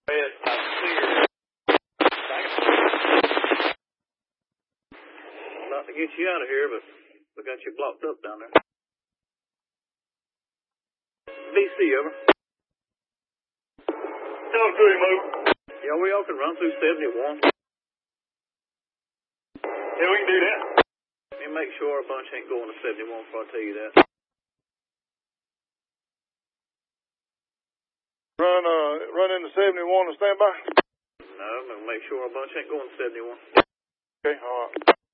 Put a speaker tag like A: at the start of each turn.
A: Red, clear. Not to get you out of here, but we got you blocked up down there. BC, over.
B: Sounds good, move.
A: Yeah, we all can run through 71.
B: Yeah, we can do that.
A: Let me make sure a bunch ain't going to 71 before I tell you that.
B: Run into 71 and stand by.
A: No, I'm going to make sure a bunch ain't going to 71.
B: Okay, all right.